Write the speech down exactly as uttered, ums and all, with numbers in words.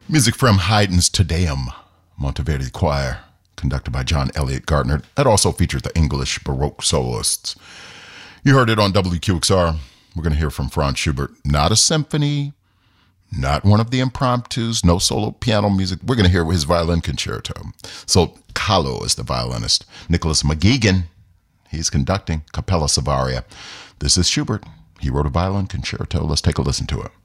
Music from Haydn's Te Deum, Monteverdi Choir, conducted by John Elliott Gardner. That also featured the English Baroque soloists. You heard it on W Q X R. We're going to hear from Franz Schubert. Not a symphony, not one of the impromptus, no solo piano music. We're going to hear his violin concerto. So Kahlo is the violinist. Nicholas McGuigan, he's conducting Capella Savaria. This is Schubert. He wrote a violin concerto. Let's take a listen to it.